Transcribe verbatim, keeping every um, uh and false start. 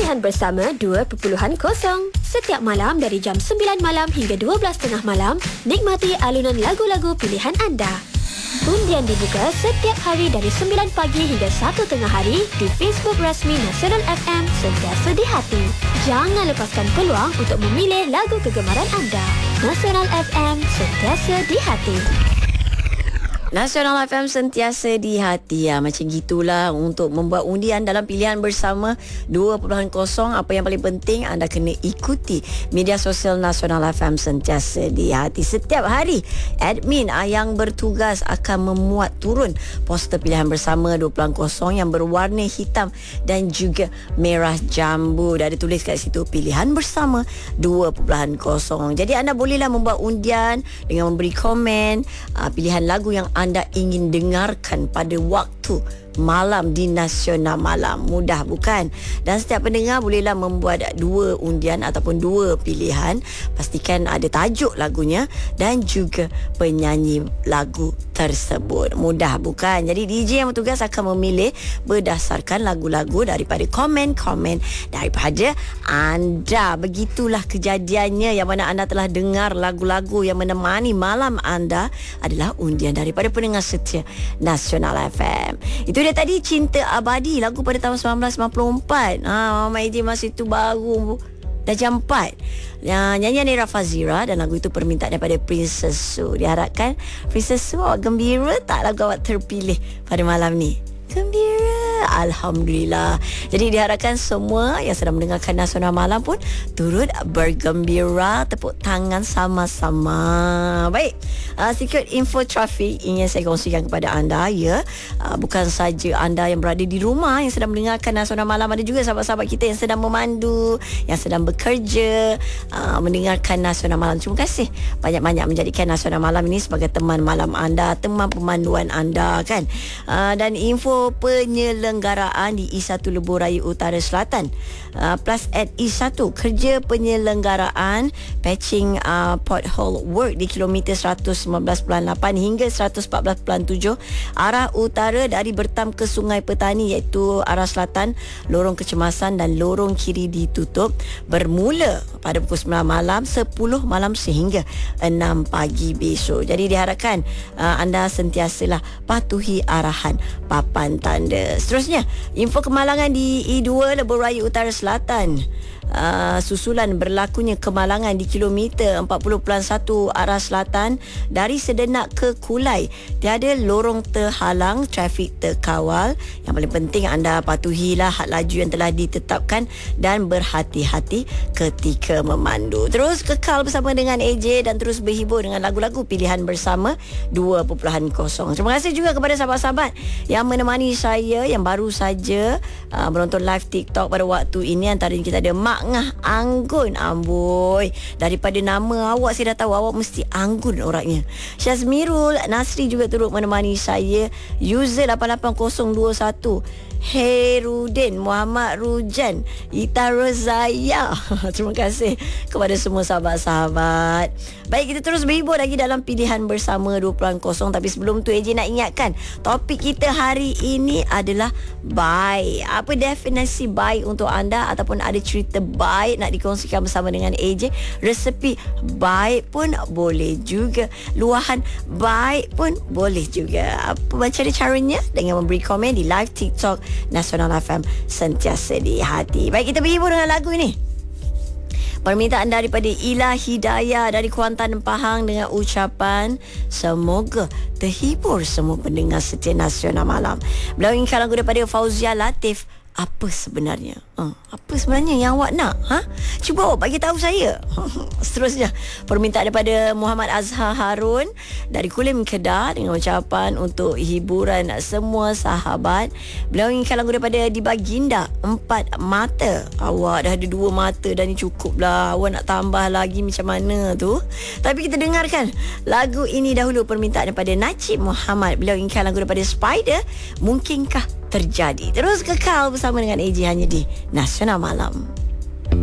Pilihan Bersama dua titik kosong. Setiap malam dari jam sembilan malam hingga dua belas tiga puluh malam, nikmati alunan lagu-lagu pilihan anda. Undian dibuka setiap hari dari sembilan pagi hingga satu tengah hari di Facebook rasmi Nasional F M Sentiasa di Hati. Jangan lepaskan peluang untuk memilih lagu kegemaran anda. Nasional F M Sentiasa di Hati. Nasional F M Sentiasa di Hati. Ya, macam gitulah untuk membuat undian dalam Pilihan Bersama dua titik kosong. Apa yang paling penting, anda kena ikuti media sosial Nasional F M Sentiasa di Hati. Setiap hari admin yang bertugas akan memuat turun poster Pilihan Bersama dua titik kosong yang berwarna hitam dan juga merah jambu. Dah ada tulis kat situ Pilihan Bersama dua titik kosong. Jadi anda bolehlah membuat undian dengan memberi komen uh, pilihan lagu yang anda ingin dengarkan pada waktu malam di Nasional Malam. Mudah bukan? Dan setiap pendengar bolehlah membuat dua undian ataupun dua pilihan. Pastikan ada tajuk lagunya dan juga penyanyi lagu tersebut. Mudah bukan? Jadi D J yang bertugas akan memilih berdasarkan lagu-lagu daripada komen-komen daripada anda. Begitulah kejadiannya. Yang mana anda telah dengar lagu-lagu yang menemani malam anda adalah undian daripada pendengar setia Nasional F M. Itu dia tadi, Cinta Abadi, lagu pada tahun sembilan belas sembilan puluh empat. Ha, Mama A J masa itu baru dah jam empat. Ya, nyanyian Nera Fazira dan lagu itu permintaan daripada Princess Su. Diharapkan Princess Su awak gembira tak lagu awak terpilih pada malam ni? Gembira, Alhamdulillah. Jadi diharapkan semua yang sedang mendengarkan Nasional Malam pun turut bergembira. Tepuk tangan sama-sama. Baik, uh, sikit info trafik ingin saya kongsikan kepada anda. Ya, uh, bukan saja anda yang berada di rumah yang sedang mendengarkan Nasional Malam, ada juga sahabat-sahabat kita yang sedang memandu, yang sedang bekerja, uh, mendengarkan Nasional Malam. Terima kasih banyak-banyak menjadikan Nasional Malam ini sebagai teman malam anda, teman pemanduan anda kan. Uh, dan info penyelenggaraan di I satu Lebuh Raya Utara Selatan, uh, plus at I satu, kerja penyelenggaraan patching uh, pothole work di kilometer seratus lima belas perpuluhan lapan hingga seratus empat belas perpuluhan tujuh arah utara dari Bertam ke Sungai Petani, iaitu arah selatan lorong kecemasan dan lorong kiri ditutup bermula pada pukul sembilan malam, sepuluh malam sehingga enam pagi besok. Jadi diharapkan uh, anda sentiasalah patuhi arahan papan tanda. Seterusnya, info kemalangan di I dua Lebuh Raya Utara Selatan. Uh, susulan berlakunya kemalangan di kilometer empat puluh perpuluhan satu arah selatan dari Sedenak ke Kulai. Tiada lorong terhalang, trafik terkawal. Yang paling penting anda patuhilah had laju yang telah ditetapkan dan berhati-hati ketika memandu. Terus kekal bersama dengan A J dan terus berhibur dengan lagu-lagu Pilihan Bersama dua titik kosong. Terima kasih juga kepada sahabat-sahabat yang menemani saya yang baru saja uh, menonton live TikTok pada waktu ini. Antaranya kita ada Mak Ngah Anggun. Amboi, daripada nama awak saya dah tahu awak mesti anggun orangnya. Syazmirul Nasri juga turut menemani saya. User lapan lapan kosong dua satu, Herudin Muhammad Rujan, Ita Rozaya. Terima kasih kepada semua sahabat-sahabat. Baik, kita terus berhibur lagi dalam Pilihan Bersama dua titik kosong. Tapi sebelum tu A J nak ingatkan, topik kita hari ini adalah baik. Apa definisi baik untuk anda, ataupun ada cerita baik nak dikongsikan bersama dengan A J? Resepi baik pun boleh juga, luahan baik pun boleh juga. Apa macam mana caranya? Dengan memberi komen di live TikTok Nasional F M Sentiasa di Hati. Baik, kita berhibur dengan lagu ini. Permintaan daripada Ila Hidayah dari Kuantan Pahang dengan ucapan semoga terhibur semua pendengar setia Nasional Malam. Beliau inginkan lagu daripada Fauzia Latif. Apa sebenarnya? Uh, apa sebenarnya yang awak nak? Ha? Cuba awak bagi tahu saya. Seterusnya, permintaan daripada Muhammad Azhar Harun dari Kulim Kedah dengan ucapan untuk hiburan semua sahabat. Beliau inginkan lagu daripada Di Baginda, Empat Mata. Awak dah ada dua mata dah ni, cukup lah. Awak nak tambah lagi macam mana tu? Tapi kita dengarkan lagu ini dahulu. Permintaan daripada Najib Muhammad. Beliau inginkan lagu daripada Spider, Mungkinkah Terjadi. Terus kekal bersama dengan A J hanya di Nasional Malam.